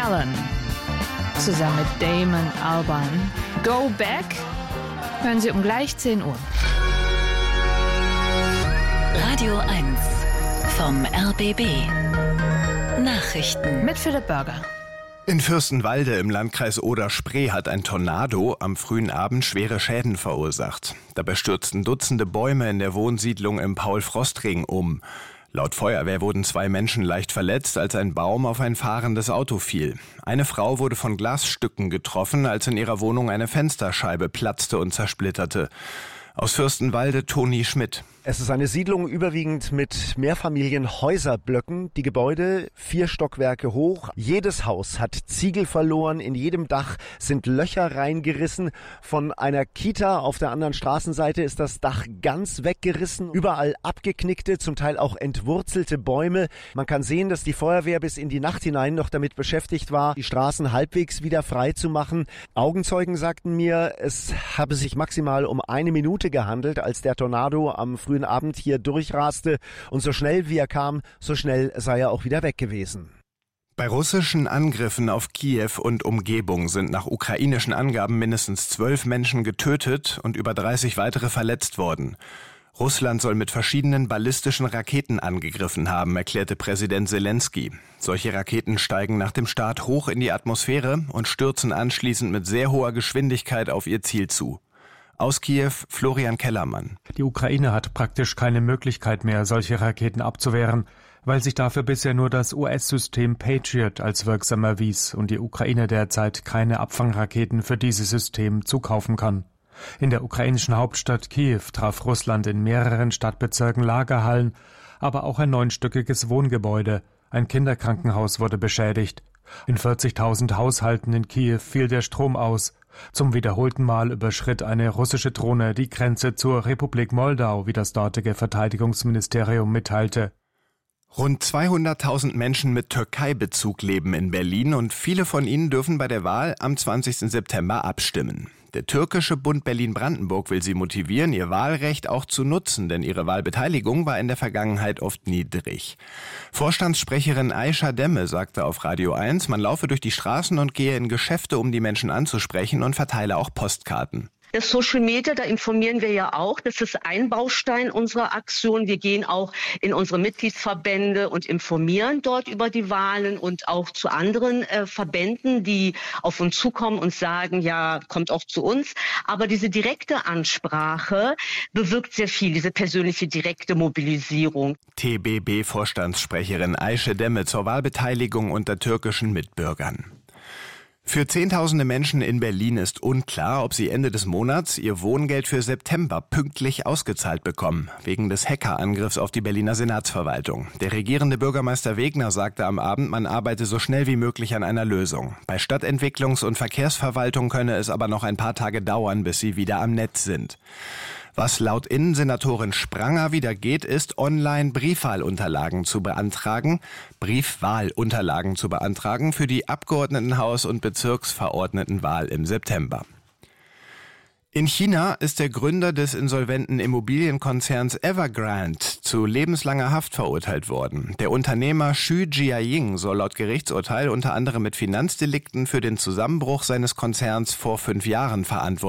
Allen zusammen mit Damon Albarn. Go Back hören Sie um gleich 10 Uhr. Radio 1 vom RBB. Nachrichten Mit Philipp Burger. In Fürstenwalde im Landkreis Oder-Spree hat ein Tornado am frühen Abend schwere Schäden verursacht. Dabei stürzten Dutzende Bäume in der Wohnsiedlung im Paul-Frost-Ring um. Laut Feuerwehr wurden 2 Menschen leicht verletzt, als ein Baum auf ein fahrendes Auto fiel. Eine Frau wurde von Glasstücken getroffen, als in ihrer Wohnung eine Fensterscheibe platzte und zersplitterte. Aus Fürstenwalde Toni Schmidt. Es ist eine Siedlung überwiegend mit Mehrfamilienhäuserblöcken. Die Gebäude 4 Stockwerke hoch. Jedes Haus hat Ziegel verloren. In jedem Dach sind Löcher reingerissen. Von einer Kita auf der anderen Straßenseite ist das Dach ganz weggerissen. Überall abgeknickte, zum Teil auch entwurzelte Bäume. Man kann sehen, dass die Feuerwehr bis in die Nacht hinein noch damit beschäftigt war, die Straßen halbwegs wieder frei zu machen. Augenzeugen sagten mir, es habe sich maximal um 1 Minute gehandelt, als der Tornado am frühen Abend hier durchraste, und so schnell wie er kam, so schnell sei er auch wieder weg gewesen. Bei russischen Angriffen auf Kiew und Umgebung sind nach ukrainischen Angaben mindestens 12 Menschen getötet und über 30 weitere verletzt worden. Russland soll mit verschiedenen ballistischen Raketen angegriffen haben, erklärte Präsident Zelensky. Solche Raketen steigen nach dem Start hoch in die Atmosphäre und stürzen anschließend mit sehr hoher Geschwindigkeit auf ihr Ziel zu. Aus Kiew, Florian Kellermann. Die Ukraine hat praktisch keine Möglichkeit mehr, solche Raketen abzuwehren, weil sich dafür bisher nur das US-System Patriot als wirksam erwies und die Ukraine derzeit keine Abfangraketen für dieses System zukaufen kann. In der ukrainischen Hauptstadt Kiew traf Russland in mehreren Stadtbezirken Lagerhallen, aber auch ein 9-stöckiges Wohngebäude. Ein Kinderkrankenhaus wurde beschädigt. In 40.000 Haushalten in Kiew fiel der Strom aus. Zum wiederholten Mal überschritt eine russische Drohne die Grenze zur Republik Moldau, wie das dortige Verteidigungsministerium mitteilte. Rund 200.000 Menschen mit Türkei-Bezug leben in Berlin und viele von ihnen dürfen bei der Wahl am 20. September abstimmen. Der türkische Bund Berlin-Brandenburg will sie motivieren, ihr Wahlrecht auch zu nutzen, denn ihre Wahlbeteiligung war in der Vergangenheit oft niedrig. Vorstandssprecherin Aisha Demme sagte auf Radio 1, man laufe durch die Straßen und gehe in Geschäfte, um die Menschen anzusprechen, und verteile auch Postkarten. Das Social Media, da informieren wir ja auch. Das ist ein Baustein unserer Aktion. Wir gehen auch in unsere Mitgliedsverbände und informieren dort über die Wahlen und auch zu anderen Verbänden, die auf uns zukommen und sagen, ja, kommt auch zu uns. Aber diese direkte Ansprache bewirkt sehr viel, diese persönliche direkte Mobilisierung. TBB-Vorstandssprecherin Aisha Demme zur Wahlbeteiligung unter türkischen Mitbürgern. Für Zehntausende Menschen in Berlin ist unklar, ob sie Ende des Monats ihr Wohngeld für September pünktlich ausgezahlt bekommen, wegen des Hackerangriffs auf die Berliner Senatsverwaltung. Der regierende Bürgermeister Wegner sagte am Abend, man arbeite so schnell wie möglich an einer Lösung. Bei Stadtentwicklungs- und Verkehrsverwaltung könne es aber noch ein paar Tage dauern, bis sie wieder am Netz sind. Was laut Innensenatorin Spranger wieder geht, ist, online Briefwahlunterlagen zu beantragen für die Abgeordnetenhaus- und Bezirksverordnetenwahl im September. In China ist der Gründer des insolventen Immobilienkonzerns Evergrande zu lebenslanger Haft verurteilt worden. Der Unternehmer Xu Jiaying soll laut Gerichtsurteil unter anderem mit Finanzdelikten für den Zusammenbruch seines Konzerns vor 5 Jahren verantwortlich